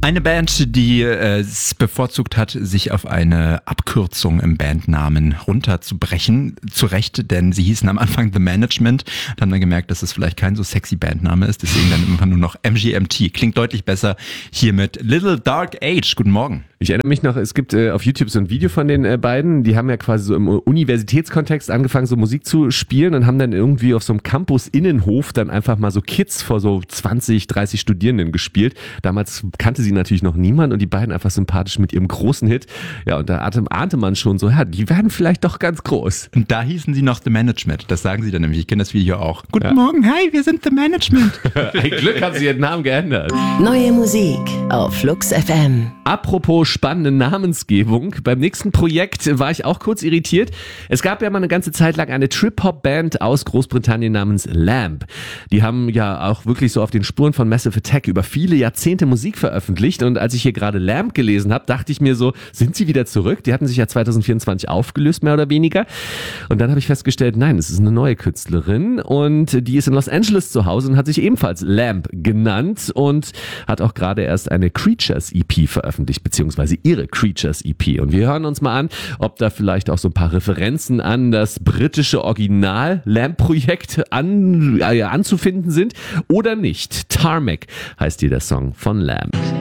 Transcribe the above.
Eine Band, die es bevorzugt hat, sich auf eine Abkürzung im Bandnamen runterzubrechen. Zu Recht, denn sie hießen am Anfang The Management und haben dann gemerkt, dass es vielleicht kein so sexy Bandname ist. Deswegen dann immer nur noch MGMT. Klingt deutlich besser hier mit Little Dark Age. Guten Morgen. Ich erinnere mich noch, es gibt auf YouTube so ein Video von den beiden, die haben ja quasi so im Universitätskontext angefangen, so Musik zu spielen und haben dann irgendwie auf so einem Campus-Innenhof dann einfach mal so Kids vor so 20, 30 Studierenden gespielt. Damals kannte sie natürlich noch niemand und die beiden einfach sympathisch mit ihrem großen Hit. Ja, und da ahnte man schon so, ja, die werden vielleicht doch ganz groß. Und da hießen sie noch The Management. Das sagen sie dann nämlich. Ich kenne das Video auch. Guten Morgen, hi, wir sind The Management. Ein Glück haben sie ihren Namen geändert. Neue Musik auf Flux FM. Apropos spannende Namensgebung, beim nächsten Projekt war ich auch kurz irritiert. Es gab ja mal eine ganze Zeit lang eine Trip-Hop-Band aus Großbritannien namens Lamb. Die haben ja auch wirklich so auf den Spuren von Massive Attack über viele Jahrzehnte Musik veröffentlicht und als ich hier gerade Lamb gelesen habe, dachte ich mir so, sind sie wieder zurück? Die hatten sich ja 2024 aufgelöst, mehr oder weniger. Und dann habe ich festgestellt, nein, es ist eine neue Künstlerin und die ist in Los Angeles zu Hause und hat sich ebenfalls Lamb genannt und hat auch gerade erst eine Creatures EP veröffentlicht, beziehungsweise ihre Creatures EP. Und wir hören uns mal an, ob da vielleicht auch so ein paar Referenzen an das britische Original Lamb-Projekt anzufinden sind oder nicht. Tarmac heißt hier der Song von Lamb.